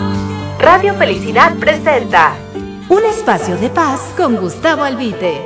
Radio Felicidad presenta Un espacio de paz con Gustavo Albite.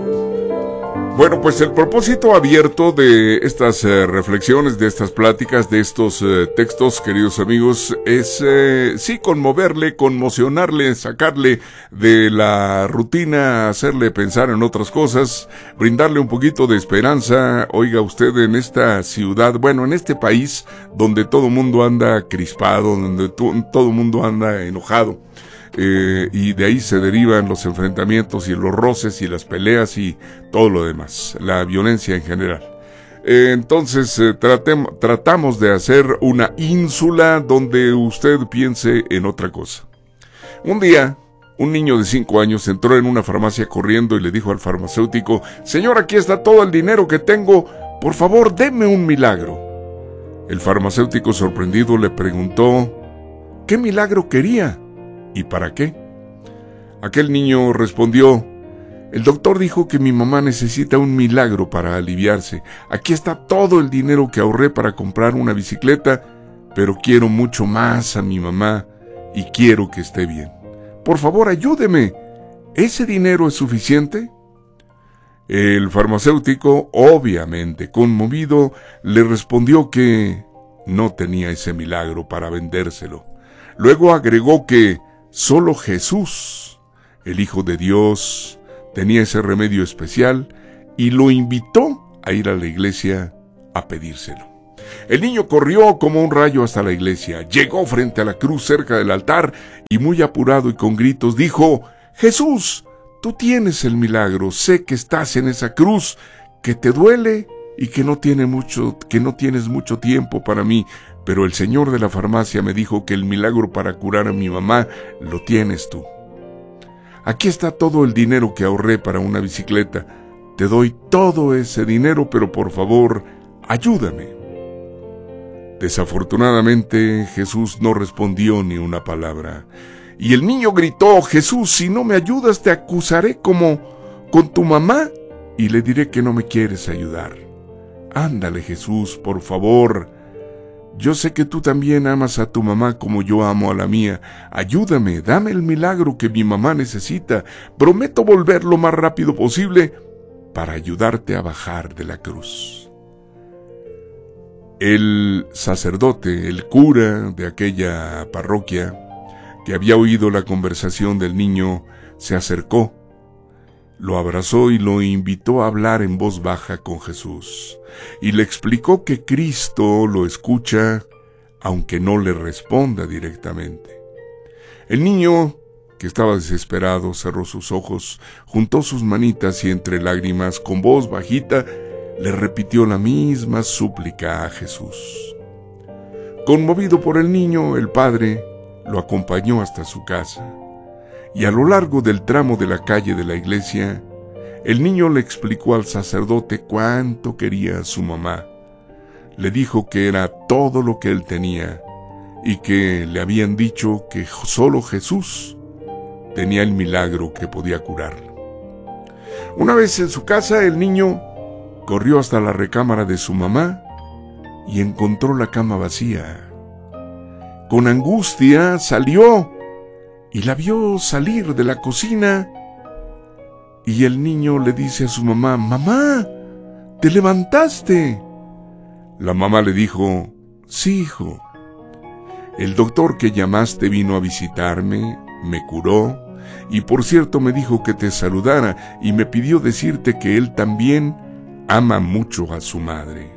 Bueno, pues el propósito abierto de estas reflexiones, de estas pláticas, de estos textos, queridos amigos, es sí conmoverle, conmocionarle, sacarle de la rutina, hacerle pensar en otras cosas, brindarle un poquito de esperanza. Oiga usted, en esta ciudad, bueno, en este país donde todo mundo anda crispado, donde todo mundo anda enojado. Y de ahí se derivan los enfrentamientos y los roces y las peleas y todo lo demás, la violencia en general. Entonces tratamos de hacer una ínsula donde usted piense en otra cosa. Un día, un niño de 5 años entró en una farmacia corriendo y le dijo al farmacéutico: «Señor, aquí está todo el dinero que tengo, por favor, deme un milagro». El farmacéutico, sorprendido, le preguntó ¿qué milagro quería? ¿Y para qué? Aquel niño respondió: «El doctor dijo que mi mamá necesita un milagro para aliviarse. Aquí está todo el dinero que ahorré para comprar una bicicleta, pero quiero mucho más a mi mamá y quiero que esté bien. Por favor, ayúdeme. ¿Ese dinero es suficiente?». El farmacéutico, obviamente conmovido, le respondió que no tenía ese milagro para vendérselo. Luego agregó que solo Jesús, el Hijo de Dios, tenía ese remedio especial y lo invitó a ir a la iglesia a pedírselo. El niño corrió como un rayo hasta la iglesia, llegó frente a la cruz cerca del altar y muy apurado y con gritos dijo: «Jesús, tú tienes el milagro, sé que estás en esa cruz, que te duele y que no tienes mucho tiempo para mí, pero el señor de la farmacia me dijo que el milagro para curar a mi mamá lo tienes tú. Aquí está todo el dinero que ahorré para una bicicleta. Te doy todo ese dinero, pero por favor, ayúdame». Desafortunadamente, Jesús no respondió ni una palabra. Y el niño gritó: «Jesús, si no me ayudas, te acusaré como con tu mamá y le diré que no me quieres ayudar. Ándale, Jesús, por favor. Yo sé que tú también amas a tu mamá como yo amo a la mía. Ayúdame, dame el milagro que mi mamá necesita. Prometo volver lo más rápido posible para ayudarte a bajar de la cruz». El sacerdote, el cura de aquella parroquia, que había oído la conversación del niño, se acercó, lo abrazó y lo invitó a hablar en voz baja con Jesús, y le explicó que Cristo lo escucha, aunque no le responda directamente. El niño, que estaba desesperado, cerró sus ojos, juntó sus manitas y entre lágrimas, con voz bajita, le repitió la misma súplica a Jesús. Conmovido por el niño, el padre lo acompañó hasta su casa, y a lo largo del tramo de la calle de la iglesia, el niño le explicó al sacerdote cuánto quería a su mamá. Le dijo que era todo lo que él tenía, y que le habían dicho que solo Jesús tenía el milagro que podía curarlo. Una vez en su casa, el niño corrió hasta la recámara de su mamá y encontró la cama vacía. Con angustia salió y la vio salir de la cocina, y el niño le dice a su mamá: «Mamá, ¿te levantaste?». La mamá le dijo: «Sí, hijo. El doctor que llamaste vino a visitarme, me curó, y por cierto me dijo que te saludara y me pidió decirte que él también ama mucho a su madre».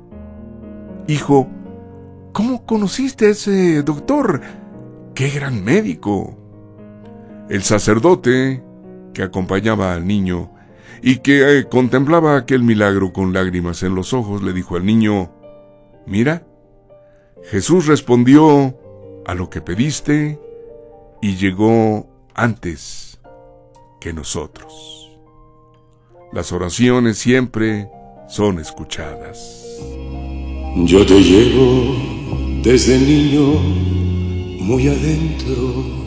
«Hijo, ¿cómo conociste a ese doctor? ¡Qué gran médico!». El sacerdote, que acompañaba al niño y que contemplaba aquel milagro con lágrimas en los ojos, le dijo al niño: «Mira, Jesús respondió a lo que pediste y llegó antes que nosotros. Las oraciones siempre son escuchadas». Yo te llevo desde niño muy adentro,